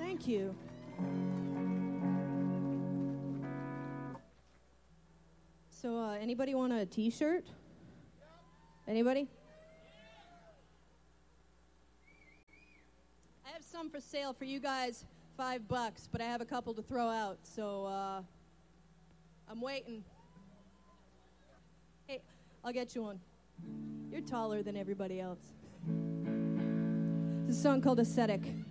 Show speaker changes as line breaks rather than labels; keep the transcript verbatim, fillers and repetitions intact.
Thank you. So, uh, anybody want a T-shirt? Anybody? I have some for sale for you guys, five bucks, but I have a couple to throw out, so uh, I'm waiting. Hey, I'll get you one. You're taller than everybody else. It's a song called Ascetic.